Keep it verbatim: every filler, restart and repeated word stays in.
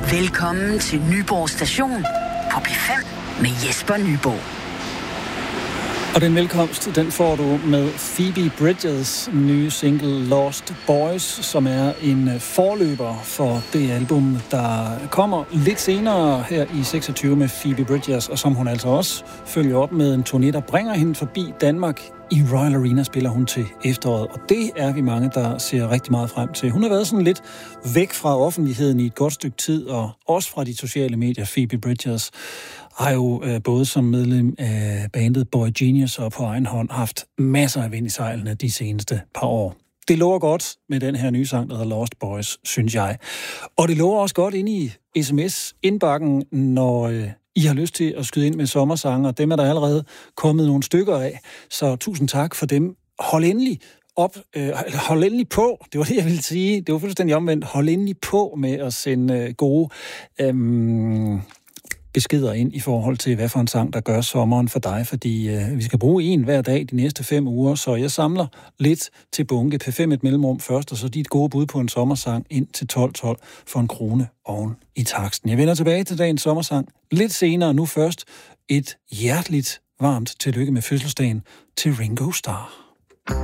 Velkommen til Nyborg Station på P fem med Jesper Nyborg. Og den velkomst, den får du med Phoebe Bridgers nye single Lost Boys, som er en forløber for det album, der kommer lidt senere her i seksogtyve med Phoebe Bridgers, og som hun altså også følger op med en turné, der bringer hende forbi Danmark. I Royal Arena spiller hun til efteråret, og det er vi mange, der ser rigtig meget frem til. Hun har været sådan lidt væk fra offentligheden i et godt stykke tid, og også fra de sociale medier. Phoebe Bridgers har jo øh, både som medlem af bandet Boy Genius og på egen hånd haft masser af vind i sejlene de seneste par år. Det lover godt med den her nye sang, der hedder Lost Boys, synes jeg. Og det lover også godt inde i sms-indbakken, når øh, I har lyst til at skyde ind med sommersange, og dem er der allerede kommet nogle stykker af. Så tusind tak for dem. Hold endelig op, øh, hold endelig på, det var det, jeg ville sige. Det var fuldstændig omvendt. Hold endelig på med at sende øh, gode øh, beskeder ind i forhold til, hvad for en sang, der gør sommeren for dig, fordi øh, vi skal bruge en hver dag de næste fem uger, så jeg samler lidt til bunke. P fem et mellemrum først, og så dit gode bud på en sommersang ind til tolv tolv for en krone oven i taksten. Jeg vender tilbage til dagens sommersang lidt senere. Nu først et hjerteligt varmt tillykke med fødselsdagen til Ringo Starr.